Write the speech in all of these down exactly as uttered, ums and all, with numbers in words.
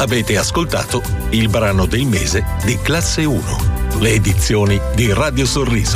Avete ascoltato il brano del mese di Classe uno, le edizioni di Radio Sorriso.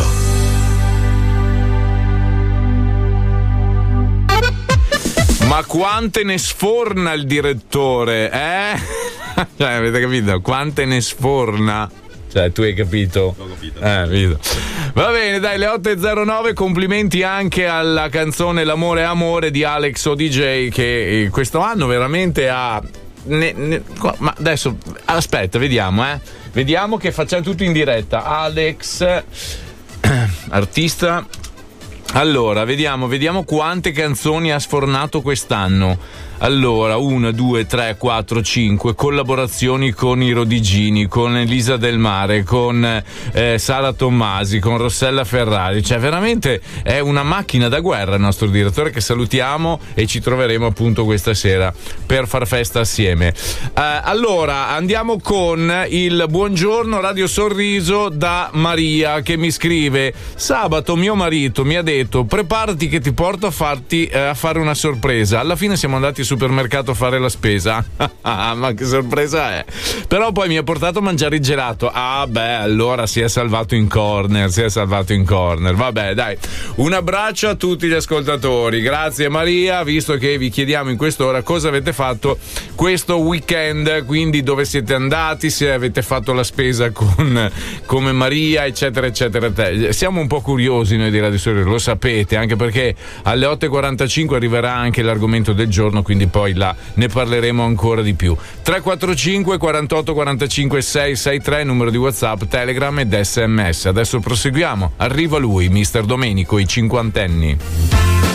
Ma quante ne sforna il direttore, eh? Cioè, avete capito? Quante ne sforna? Cioè, tu hai capito? L'ho capito. Eh, capito. Va bene, dai, le otto e zero nove, complimenti anche alla canzone L'amore è amore di Alex O D J, che questo anno veramente ha... Ne, ne, ma adesso, aspetta, vediamo, eh. Vediamo che facciamo tutto in diretta. Alex, artista... Allora, vediamo, vediamo quante canzoni ha sfornato quest'anno. Allora, uno, due, tre, quattro, cinque collaborazioni con i Rodigini, con Elisa Del Mare, con eh, Sara Tommasi, con Rossella Ferrari. Cioè, veramente è una macchina da guerra il nostro direttore, che salutiamo e ci troveremo appunto questa sera per far festa assieme. Eh, allora, andiamo con il buongiorno Radio Sorriso da Maria, che mi scrive: sabato mio marito mi ha detto preparati che ti porto a farti eh, a fare una sorpresa. Alla fine siamo andati al supermercato a fare la spesa. Ma che sorpresa è? Però poi mi ha portato a mangiare il gelato. Ah beh, allora si è salvato in corner, si è salvato in corner. Vabbè, dai, un abbraccio a tutti gli ascoltatori. Grazie Maria, visto che vi chiediamo in quest'ora cosa avete fatto questo weekend, quindi dove siete andati, se avete fatto la spesa con come Maria, eccetera eccetera. Siamo un po' curiosi noi di Radio Sorriso, lo sapete, anche perché alle otto e quarantacinque arriverà anche l'argomento del giorno, quindi poi là ne parleremo ancora di più. Tre quattro cinque quarantotto quarantacinque sei sei tre, numero di WhatsApp, Telegram ed S M S. Adesso proseguiamo. Arriva lui, mister Domenico, i cinquantenni.